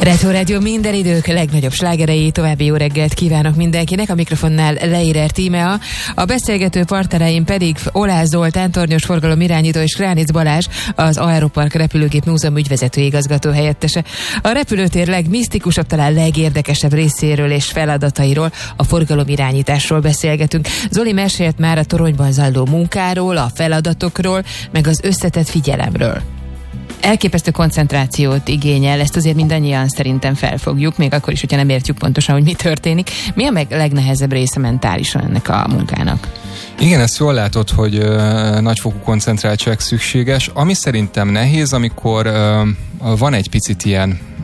Retro Rádió minden idők legnagyobb slágerei, további jó reggelt kívánok mindenkinek, a mikrofonnál Leirer Tímea, a beszélgető partnereim pedig Oláh Zoltán, tornyos forgalom irányító, és Kránic Balázs, az Aeropark repülőgép múzeum ügyvezető igazgató helyettese. A repülőtér legmisztikusabb, talán legérdekesebb részéről és feladatairól, a forgalom irányításról beszélgetünk. Zoli mesélt már a toronyban zajló munkáról, a feladatokról, meg az összetett figyelemről. Elképesztő koncentrációt igényel, ezt azért mindannyian szerintem felfogjuk, még akkor is, hogyha nem értjük pontosan, hogy mi történik. Mi a legnehezebb része mentálisan ennek a munkának? Igen, ezt jól látod, hogy nagyfokú koncentráltság szükséges. Ami szerintem nehéz, amikor van egy picit ilyen